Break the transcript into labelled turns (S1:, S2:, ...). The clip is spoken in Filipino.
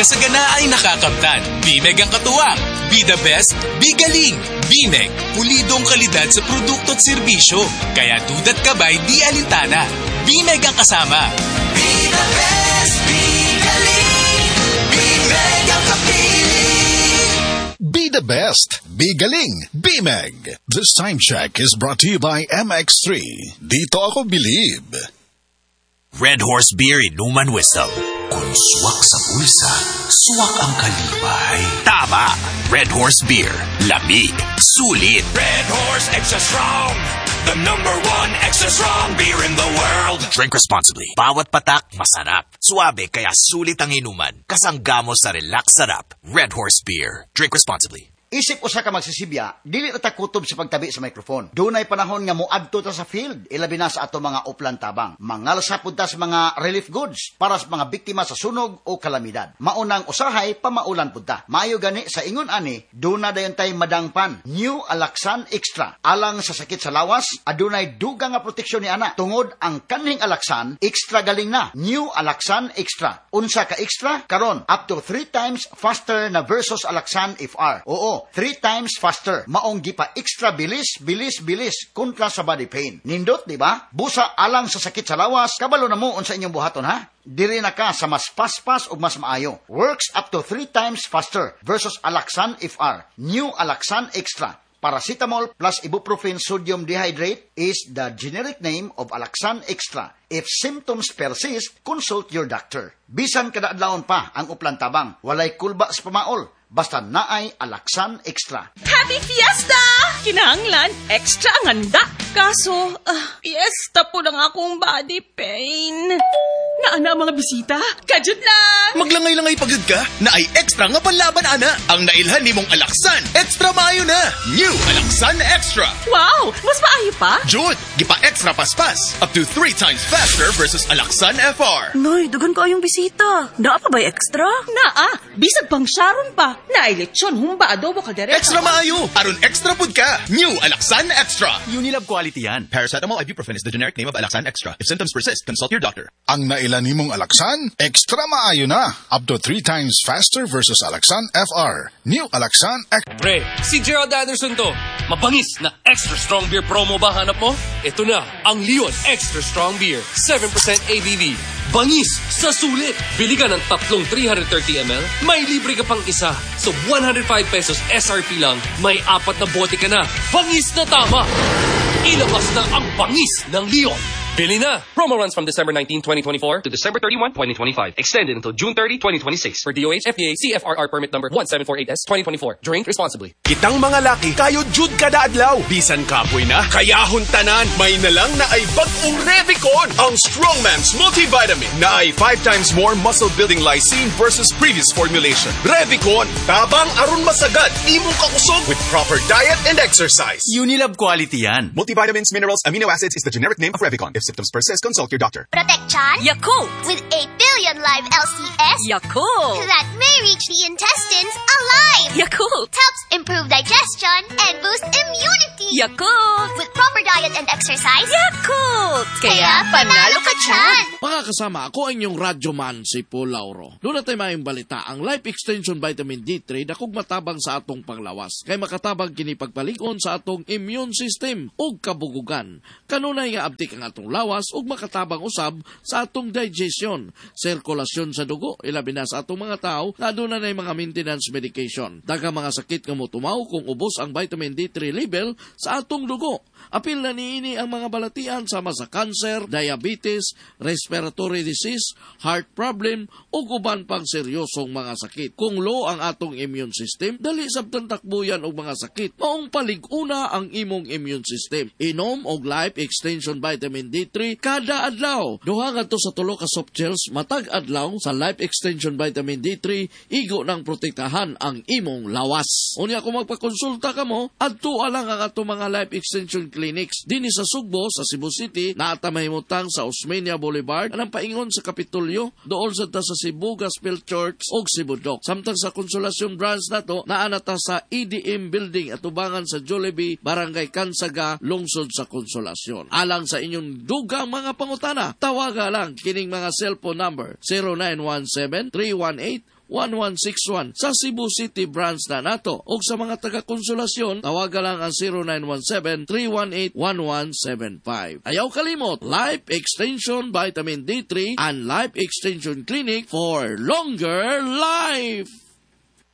S1: sa gana ay nakakamtan. Bimeg ang katuwang. Be the best, be galing. Bimeg, pulidong kalidad sa produkto at serbisyo. Kaya dudat kabay, di alintana. Bimeg ang kasama.
S2: Be the best, be galing. Bimeg ang kapiling.
S3: Be the best, be galing, Bimeg. This time check is brought to you by MX3. Dito ako believe.
S4: Red Horse Beer Inuman Wisdom. Kung swak sa bulsa, swak ang kalibay. Tama! Red Horse Beer. Lamig. Sulit.
S5: Red Horse Extra Strong. The #1 extra strong beer in the world.
S4: Drink responsibly. Bawat patak, masarap. Suabe, kaya sulit ang inuman. Kasangga mo sa relax sarap. Red Horse Beer. Drink responsibly.
S6: Isip usa ka magsisibya, dili ta kutob sa pagtabi sa microphone. Dunay panahon nga moadto ta sa field, ilabi na sa ato mga uplan tabang. Mangalsa pud ta sa mga relief goods para sa mga biktima sa sunog o kalamidad. Maunang usahay pamaulan pud ta. Maayo gani sa ingon ani, duna dayon tay madangpan. New Alaxan Extra. Alang sa sakit sa lawas, adunay dugang nga proteksyon ni ana. Tungod ang kanhing Alaxan, extra galing na. New Alaxan Extra. Unsa ka extra? Karon up to 3 times faster na versus Alaxan FR. Oo, 3 times faster. Maong gipa extra bilis kontra sa body pain. Nindot, di ba? Busa alang sa sakit sa lawas, kabalo na mo unsa inyong buhaton ha? Diri na ka sa mas paspas o mas maayo. Works up to 3 times faster versus Alaxan FR. New Alaxan Extra. Paracetamol plus ibuprofen sodium dehydrate is the generic name of Alaxan Extra. If symptoms persist, consult your doctor. Bisan kada adlawon pa ang uplan tabang, walay kulba sa pamaol. Basta naay Alaxan Extra.
S7: Happy Fiesta! Kinahanglan, extra ang handa. Kaso, fiesta po lang akong body pain. Naana mga bisita? Kajud lang!
S8: Maglangay-langay pagod ka? Na ay extra nga panlaban, ana. Ang nailhan ni mong Alaxan, extra maayo na. New Alaxan Extra.
S7: Wow! Mas maayo pa?
S8: Jud, gipa extra paspas. Up to 3 times faster versus Alaxan FR.
S9: Noy, dugan ko ayong bisita. Naa pa ba extra?
S7: Naa! Bisag pang Sharon pa. Nailetsyon, humba, adobo, kaldereta.
S8: Extra maayo! Aron extra pud ka. New Alaxan Extra.
S10: Unilab quality yan. Paracetamol ibuprofen is the generic name of Alaxan Extra. If symptoms persist, consult your doctor.
S3: Ang nailan nimong Alaxan, extra maayo na. Up to 3 times faster versus Alaxan FR. New Alaxan Extra.
S11: Pre, si Gerald Anderson to. Mabangis na extra strong beer promo ba hanap mo? Ito na, ang Leon Extra Strong Beer. 7% ABV. Bangis sa sulit. Bili ka ng tatlong 330 ml, may libre ka pang isa. So 105 pesos SRP lang, may 4 na bote ka na. Bangis na tama! Ilabas na ang bangis ng Leon. Bili na! Promo runs from December 19, 2024 to December 31, 2025. Extended until June 30, 2026. For DOH, FDA, CFRR permit number 1748S, 2024. Drink responsibly.
S5: Kitang mga laki, kayo jud kada adlaw. Bisan kapoy na, kayahon tanan. May nalang na ay bag-ong Revicon. Ang Strongman's multivitamin na ay 5 times more muscle-building lysine versus previous formulation. Revicon, tabang aron masagad. Imong kakusog with proper diet and exercise.
S10: Unilab quality yan.
S5: Multivitamins, minerals, amino acids is the generic name of Revicon. If symptoms persist, consult your doctor.
S12: Protection
S9: Yakult!
S12: with 8 billion live LCS
S9: Yakult!
S12: that may reach the intestines alive.
S9: Yakult!
S12: Helps improve digestion and boost immunity.
S9: Yakult!
S12: With proper diet and exercise.
S9: Yakult!
S12: Kaya panalo ka dyan.
S13: Mga kasama, ako ang inyong radyoman, si Paul Lauro. Doon natin mayong balita, ang Life Extension Vitamin D3 dakog matabang sa atong panglawas. Kay makatabang kini pagpalikon sa atong immune system o kabugugan. Kanunay nga abtik ang atong lawas ug makatabang usab sa atong digestion, sirkulasyon sa dugo, ilabi na sa atong mga tao na aduna nay mga maintenance medication. Daghang mga sakit nga motumaw kung ubos ang vitamin D3 level sa atong dugo. Apil na niini ang mga balatian sama sa cancer, diabetes, respiratory disease, heart problem ug uban pang seryosong mga sakit. Kung low ang atong immune system, dali sabtan takbuyan og mga sakit. Maong palig-una ang imong immune system. Inom og Life Extension Vitamin D3 kada adlaw. Duha ngadto sa 3 ka soft gels matag adlaw sa Life Extension Vitamin D3 igo nang protektahan ang imong lawas. Unya kung magpakonsulta kamo, adto lang ang ato mga Life Extension clinics dinhi sa Sugbo sa Cebu City, naata mahimutang sa Osmeña Boulevard, anang paingon sa Kapitolyo, dool sa Cebu Gospel Church ug Cebu Dock. Samtang sa Konsolasyon branch nato, naanata sa EDM building at ubangan sa Jollibee, Barangay Kansaga, lungsod sa Konsolasyon. Alang sa inyong dugang mga pangutana, tawaga lang kining mga cellphone number 0917-318 0917-318-1161 sa Cebu City branch na nato. O sa mga taga-konsolasyon, tawaga lang ang 0917-318-1175. Ayaw kalimot, Life Extension Vitamin D3 and Life Extension Clinic for longer life!